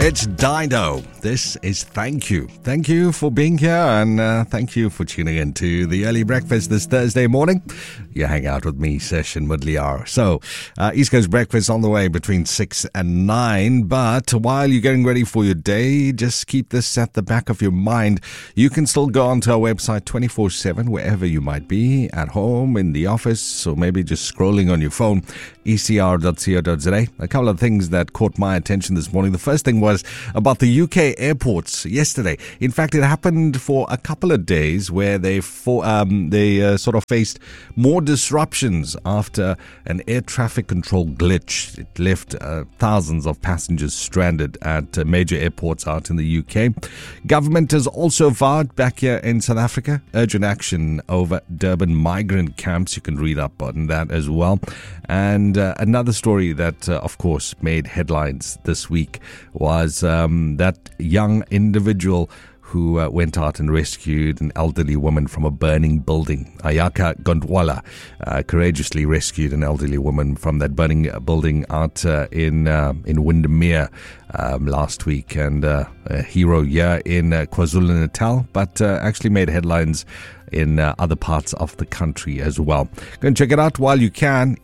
It's Dido. This is Thank You. Thank you for being here and thank you for tuning in to the early breakfast this Thursday morning. You hang out with me, Session Woodley hour. So, East Coast breakfast on the way between 6 and 9. But while you're getting ready for your day, just keep this at the back of your mind. You can still go onto our website 24/7, wherever you might be, at home, in the office, or maybe just scrolling on your phone, ecr.co.za. A couple of things that caught my attention this morning. The first thing was about the UK airports yesterday. In fact, it happened for a couple of days where they sort of faced more disruptions after an air traffic control glitch. It left thousands of passengers stranded at major airports out in the UK. Government has also vowed back here in South Africa urgent action over Durban migrant camps. You can read up on that as well. And another story that, of course, made headlines this week was that young individual who went out and rescued an elderly woman from a burning building. Ayaka Gondwala courageously rescued an elderly woman from that burning building out in Windermere last week, and a hero here in KwaZulu-Natal, but actually made headlines in other parts of the country as well. Go and check it out while you can,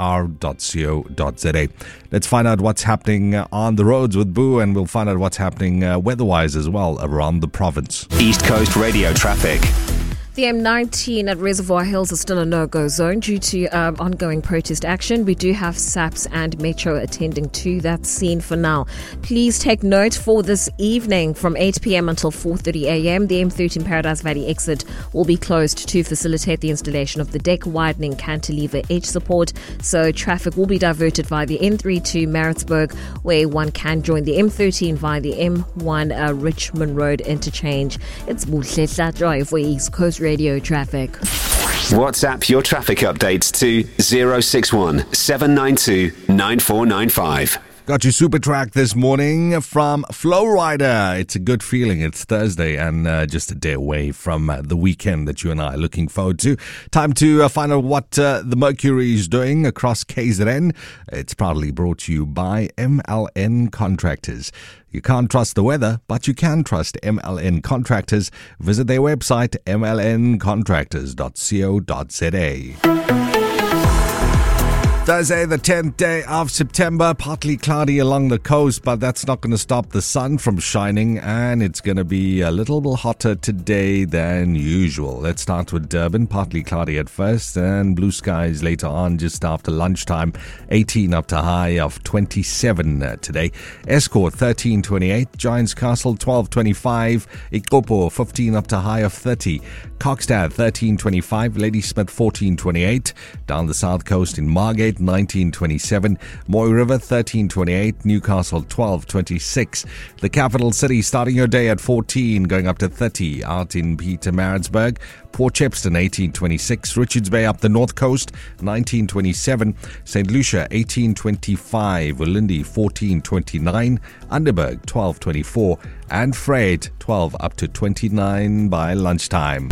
ecr.co.za. Let's find out what's happening on the roads with Boo, and we'll find out what's happening weather-wise as well around the province. East Coast Radio traffic. The M19 at Reservoir Hills is still a no-go zone due to ongoing protest action. We do have SAPS and Metro attending to that scene for now. Please take note for this evening from 8 p.m. until 4:30 a.m. The M13 Paradise Valley exit will be closed to facilitate the installation of the deck widening cantilever edge support. So traffic will be diverted via the N3 to Maritzburg, where one can join the M13 via the M1 Richmond Road interchange. It's Buhle Drive for East Coast Radio traffic. WhatsApp your traffic updates to 061 792 9495. Got your super track this morning from Flowrider. It's a good feeling. It's Thursday and just a day away from the weekend that you and I are looking forward to. Time to find out what the Mercury is doing across KZN. It's proudly brought to you by MLN Contractors. You can't trust the weather, but you can trust MLN Contractors. Visit their website, mlncontractors.co.za. Thursday, the 10th day of September, partly cloudy along the coast, but that's not going to stop the sun from shining, and it's going to be a little bit hotter today than usual. Let's start with Durban, partly cloudy at first, and blue skies later on just after lunchtime, 18 up to high of 27 today. Escort, 13:28, Giants Castle, 12:25, Ikopo, 15 up to high of 30, Kokstad, 13:25, Ladysmith, 14:28, down the south coast in Margate, 19:27, Moy River, 13:28, Newcastle, 12:26, the capital city starting your day at 14, going up to 30 out in Pietermaritzburg, Port Shepstone, 18:26, Richards Bay up the north coast, 19:27, St. Lucia, 18:25, Ulindi, 14:29, Underberg, 12:24, and Fred, 12 up to 29 by lunchtime.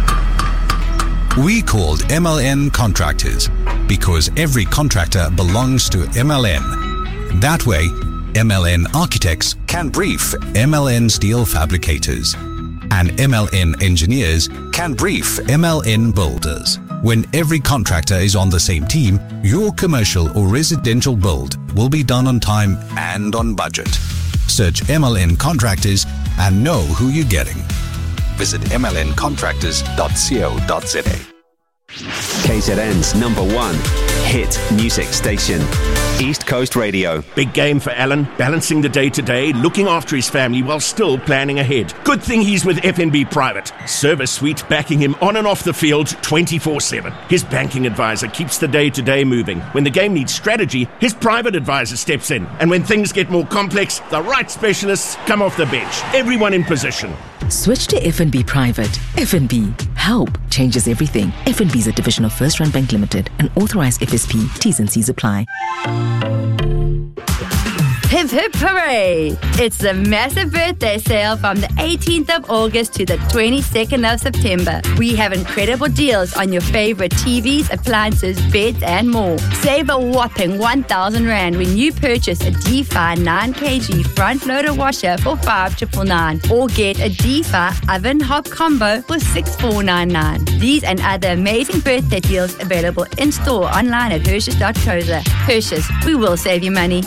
We called MLN Contractors because every contractor belongs to MLN. That way, MLN Architects can brief MLN Steel Fabricators, and MLN Engineers can brief MLN Builders. When every contractor is on the same team, your commercial or residential build will be done on time and on budget. Search MLN Contractors and know who you're getting. Visit mlncontractors.co.za. KZN's number one hit music station, East Coast Radio. Big game for Alan, balancing the day-to-day, looking after his family while still planning ahead. Good thing he's with FNB Private. Service suite backing him on and off the field 24/7. His banking advisor keeps the day-to-day moving. When the game needs strategy, his private advisor steps in. And when things get more complex, the right specialists come off the bench. Everyone in position. Switch to FNB Private. FNB. Help changes everything. FNB is a division of First Rand Bank Limited, an authorized FSP. T's and C's apply. Hip hip hooray! It's the massive birthday sale from the 18th of August to the 22nd of September. We have incredible deals on your favorite TVs, appliances, beds and more. Save a whopping 1,000 Rand when you purchase a D-Fi 9kg front loader washer for 5,999 or get a D-Fi oven hob combo for 6,499. These and other amazing birthday deals available in store online at Hershes.co.za. Hershes, we will save you money.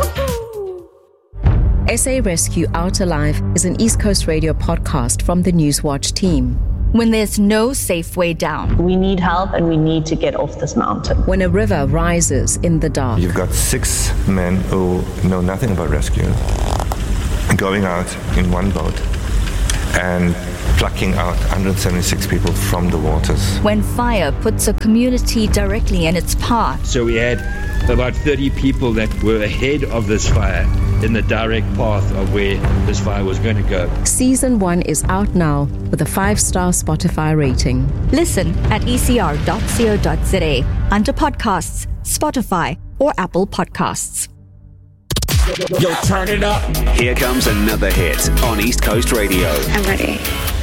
SA Rescue Out Alive is an East Coast Radio podcast from the Newswatch team. When there's no safe way down. We need help and we need to get off this mountain. When a river rises in the dark. You've got 6 men who know nothing about rescue going out in one boat and plucking out 176 people from the waters. When fire puts a community directly in its path. So we had about 30 people that were ahead of this fire in the direct path of where this fire was going to go. Season 1 is out now with a 5-star Spotify rating. Listen at ecr.co.za under podcasts, Spotify or Apple Podcasts. Yo, turn it up. Here comes another hit on East Coast Radio. I'm ready.